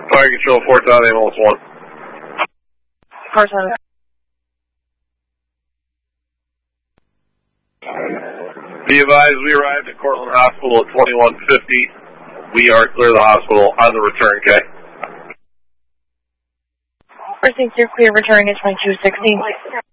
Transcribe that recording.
Fire Control, Fort Todd, Ambulance 1. Person. Be advised, we arrived at Cortland Hospital at 2150. We are clear of the hospital on the return, okay? Precinct, you're clear, return at 2260.